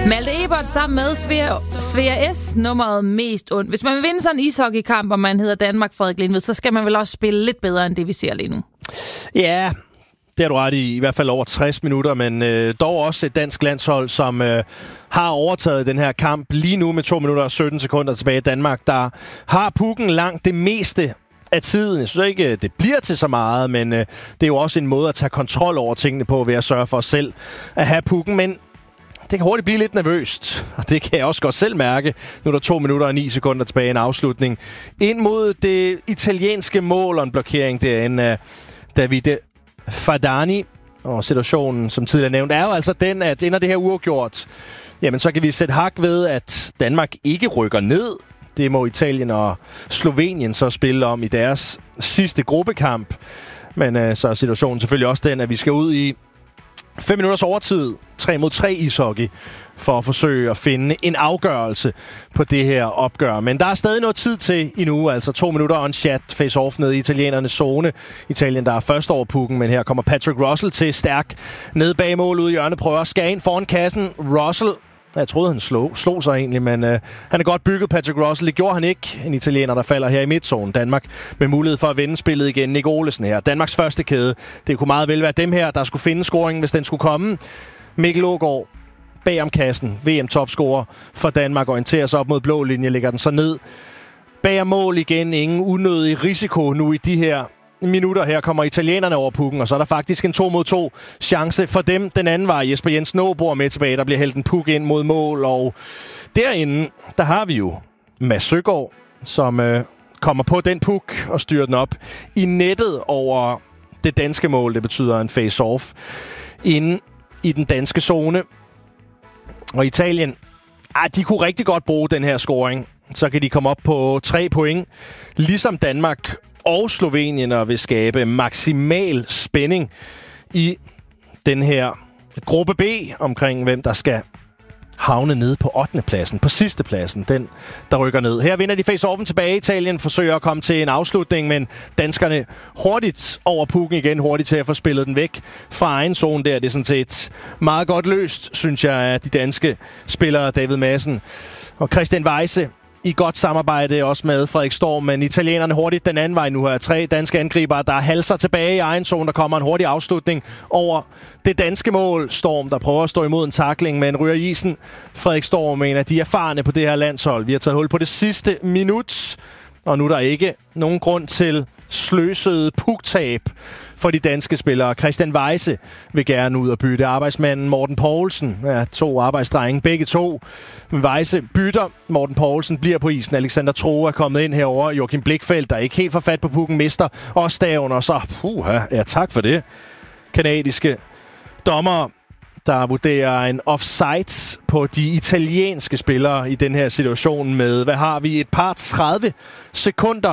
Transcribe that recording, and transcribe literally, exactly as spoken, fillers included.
Malte Ebert sammen med Svea S, nummeret mest ondt. Hvis man vil vinde sådan en ishockeykamp, og man hedder Danmark Frederik Lindved, så skal man vel også spille lidt bedre, end det vi ser lige nu. Ja, det har du ret i, i hvert fald over tres minutter, men øh, dog også et dansk landshold, som øh, har overtaget den her kamp lige nu med to minutter og sytten sekunder tilbage i Danmark, der har pukken langt det meste af tiden. Jeg synes ikke, det bliver til så meget, men øh, det er jo også en måde at tage kontrol over tingene på, ved at sørge for os selv at have pukken, men det kan hurtigt blive lidt nervøst, og det kan jeg også godt selv mærke. Nu er der to minutter og ni sekunder tilbage i en afslutning. Ind mod det italienske mål og en blokering derinde af Davide Fardani. Og situationen, som tidligere nævnt, er jo altså den, at ender det her uafgjort, jamen så kan vi sætte hak ved, at Danmark ikke rykker ned. Det må Italien og Slovenien så spille om i deres sidste gruppekamp. Men øh, så er situationen selvfølgelig også den, at vi skal ud i fem minutters overtid, tre mod tre ishockey, for at forsøge at finde en afgørelse på det her opgør. Men der er stadig noget tid til endnu, altså to minutter og en chat face-off ned i italienernes zone. Italien, der er først over pukken, men her kommer Patrick Russell til stærk ned bag mål ude i hjørnet, prøver at skære ind foran kassen. Russell, jeg troede, han slog, slog sig egentlig, men øh, han er godt bygget, Patrick Russell. Det gjorde han ikke. En italiener, der falder her i midtzonen. Danmark med mulighed for at vende spillet igen. Nick Olesen her. Danmarks første kæde. Det kunne meget vel være dem her, der skulle finde scoringen, hvis den skulle komme. Mikkel Aagaard bag om kassen. V M-topscorer for Danmark. Orienterer sig op mod blå linje. Lægger den så ned. Bag mål igen. Ingen unødig risiko nu i de her minutter. Her kommer italienerne over pukken, og så er der faktisk en to mod to chance for dem. Den anden var Jesper Jensen Aabor med tilbage. Der bliver hældt en puk ind mod mål, og derinde, der har vi jo Mads Søgaard, som øh, kommer på den puk og styrer den op i nettet over det danske mål. Det betyder en face-off inde i den danske zone. Og Italien, ah, de kunne rigtig godt bruge den her scoring. Så kan de komme op på tre point, ligesom Danmark og Slovenien, og vil skabe maksimal spænding i den her gruppe B omkring, hvem der skal havne nede på ottende pladsen, på sidste pladsen, den der rykker ned. Her vinder de face-offen tilbage. Italien forsøger at komme til en afslutning, men danskerne hurtigt over pukken igen, hurtigt til at få spillet den væk fra egen zone der. Det er sådan set meget godt løst, synes jeg, af de danske spillere, David Madsen og Christian Weise, i godt samarbejde også med Frederik Storm, men italienerne hurtigt den anden vej nu her. Tre danske angribere, der halser tilbage i egen zone. Der kommer en hurtig afslutning over det danske mål. Storm, der prøver at stå imod en tackling, men ryger i isen. Frederik Storm mener, de er erfarne på det her landshold. Vi har taget hul på det sidste minut, og nu er der ikke nogen grund til sløset puktab for de danske spillere. Christian Weise vil gerne ud og bytte. Arbejdsmanden Morten Poulsen, ja, to arbejdsdrenge, begge to. Weise bytter. Morten Poulsen bliver på isen. Alexander Troe er kommet ind herover. Joachim Blichfeldt, der ikke helt får fat på pukken, mister også staven. Og så, puha, ja, tak for det. Kanadiske dommer, der vurderer en offside på de italienske spillere i den her situation med, hvad har vi, et par tredive sekunder